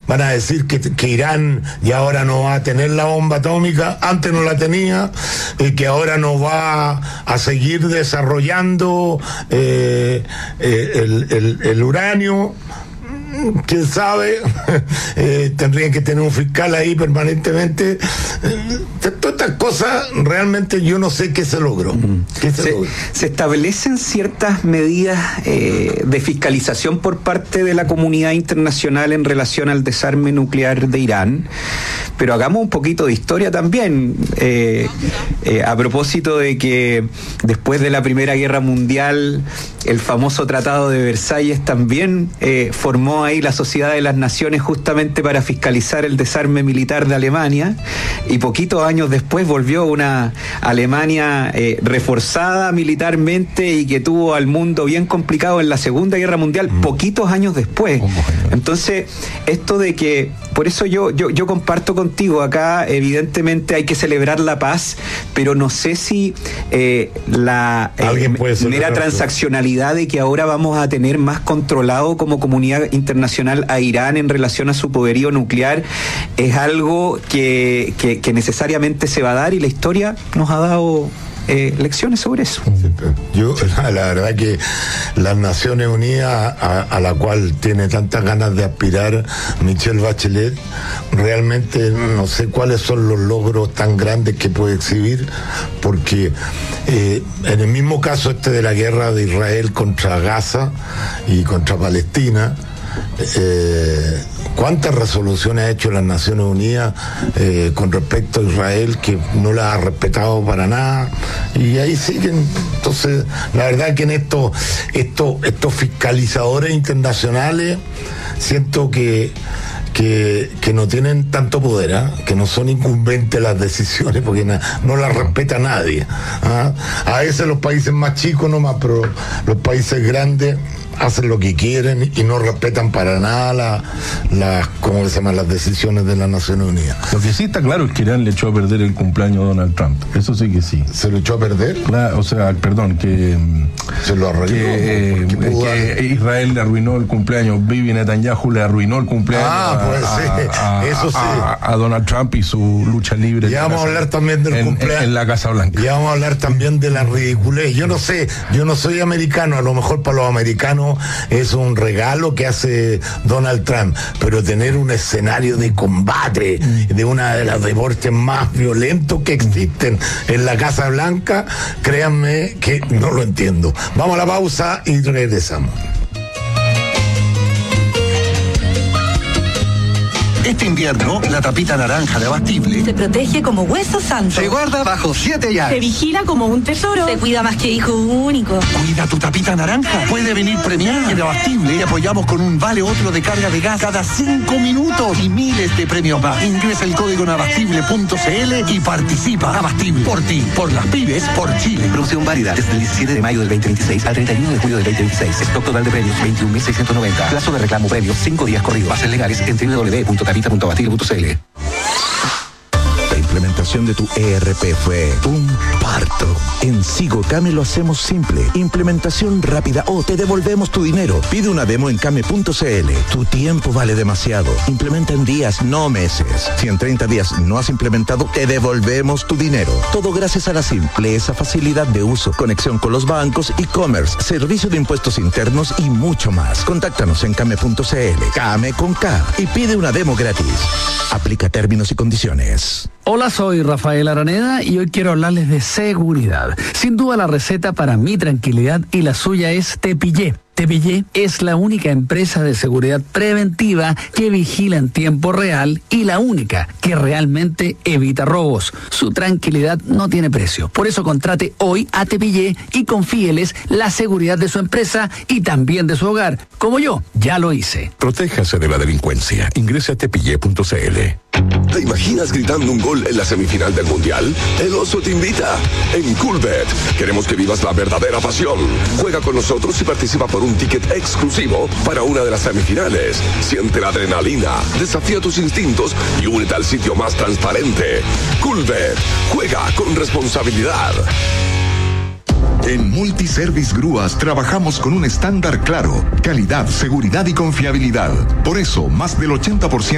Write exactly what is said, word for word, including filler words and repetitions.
van a decir que, que Irán ya ahora no va a tener la bomba atómica, antes no la tenía, y que ahora no va a seguir desarrollando eh, eh, el, el, el uranio. Quién sabe, eh, tendrían que tener un fiscal ahí permanentemente. Eh, todas estas cosas realmente yo no sé qué se logró. ¿Qué se, se, logró? se establecen ciertas medidas eh, de fiscalización por parte de la comunidad internacional en relación al desarme nuclear de Irán, pero hagamos un poquito de historia también, eh, eh, a propósito de que después de la Primera Guerra Mundial el famoso Tratado de Versalles también eh, formó ahí la Sociedad de las Naciones justamente para fiscalizar el desarme militar de Alemania, y poquitos años después volvió una Alemania eh, reforzada militarmente y que tuvo al mundo bien complicado en la Segunda Guerra Mundial, mm. poquitos años después. Entonces, esto de que, por eso yo, yo, yo comparto contigo, acá evidentemente hay que celebrar la paz, pero no sé si eh, la eh, mera transaccionalidad de que ahora vamos a tener más controlado como comunidad internacional a Irán en relación a su poderío nuclear es algo que, que, que necesariamente se va a dar, y la historia nos ha dado eh, lecciones sobre eso. Yo, la, la verdad que las Naciones Unidas, a, a la cual tiene tantas ganas de aspirar Michelle Bachelet, realmente no sé cuáles son los logros tan grandes que puede exhibir, porque eh, en el mismo caso este de la guerra de Israel contra Gaza y contra Palestina, Eh, ¿cuántas resoluciones ha hecho las Naciones Unidas eh, con respecto a Israel que no las ha respetado para nada? Y ahí siguen. Entonces, la verdad que en estos estos estos fiscalizadores internacionales siento que Que, que no tienen tanto poder, ¿eh? Que no son incumbentes las decisiones, porque na, no las respeta nadie, ¿eh? A veces los países más chicos nomás, pero los países grandes hacen lo que quieren y no respetan para nada las, la, ¿cómo se llaman? Las decisiones de las Naciones Unidas. Lo que sí está claro es que Irán le echó a perder el cumpleaños a Donald Trump. Eso sí que sí. ¿Se lo echó a perder? Claro, o sea, perdón, que... Se lo arruinó. Que, eh, que Israel le arruinó el cumpleaños, Bibi Netanyahu le arruinó el cumpleaños ah, pues a, sí. a, Eso sí. a, a Donald Trump y su lucha libre. Ya vamos a hablar también del en, cumpleaños. En la Casa Blanca. Ya vamos a hablar también de la ridiculez. Yo no sé, yo no soy americano, a lo mejor para los americanos es un regalo que hace Donald Trump, pero tener un escenario de combate de una de las deportes más violentos que existen en la Casa Blanca, créanme que no lo entiendo. Vamos a la pausa y regresamos. Este invierno, la tapita naranja de Abastible se protege como hueso santo. Se guarda bajo siete llaves. Se vigila como un tesoro. Se cuida más que hijo único. Cuida tu tapita naranja. Puede venir premiada. En Abastible te apoyamos con un vale otro de carga de gas cada cinco minutos y miles de premios más. Ingresa el código en abastible punto c l y participa. Abastible. Por ti, por las pibes, por Chile. Promoción válida desde el diecisiete de mayo del veinte veintiséis al treinta y uno de julio del veinte veintiséis. Stock total de premios veintiún mil seiscientos noventa. Plazo de reclamo previo cinco días corridos. Bases legales en doble u doble u doble u punto tapita punto abastible punto c l. La implementación de tu E R P fue un parto. En Sigocame lo hacemos simple. Implementación rápida o te devolvemos tu dinero. Pide una demo en came punto c l. Tu tiempo vale demasiado. Implementa en días, no meses. Si en treinta días no has implementado, te devolvemos tu dinero. Todo gracias a la simpleza, facilidad de uso, conexión con los bancos, e-commerce, servicio de impuestos internos y mucho más. Contáctanos en came punto c l. Came con K y pide una demo gratis. Aplica términos y condiciones. Hola, soy Rafael Araneda y hoy quiero hablarles de seguridad. Sin duda la receta para mi tranquilidad y la suya es Tepillé. Tepillé es la única empresa de seguridad preventiva que vigila en tiempo real y la única que realmente evita robos. Su tranquilidad no tiene precio. Por eso contrate hoy a Tepillé y confíeles la seguridad de su empresa y también de su hogar, como yo ya lo hice. Protéjase de la delincuencia. Ingrese a tepillé punto c l. ¿Te imaginas gritando un gol en la semifinal del Mundial? El Oso te invita. En Coolbet queremos que vivas la verdadera pasión. Juega con nosotros y participa por un ticket exclusivo para una de las semifinales. Siente la adrenalina, desafía tus instintos y únete al sitio más transparente. Coolbet. Juega con responsabilidad. En Multiservice Grúas trabajamos con un estándar claro: calidad, seguridad y confiabilidad. Por eso, más del ochenta por ciento